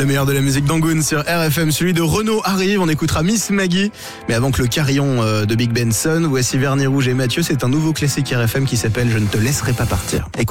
Le meilleur de la musique d'Angoon sur RFM, celui de Renaud arrive, on écoutera Miss Maggie. Mais avant que le carillon de Big Benson, voici Vernis Rouge et Mathieu, c'est un nouveau classique RFM qui s'appelle Je ne te laisserai pas partir. Écoute.